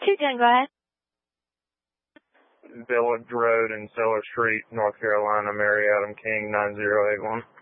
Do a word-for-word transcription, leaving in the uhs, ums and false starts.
two ten, go ahead. Village Road and Cellar Street, North Carolina, Mary Adam King, nine zero eight one.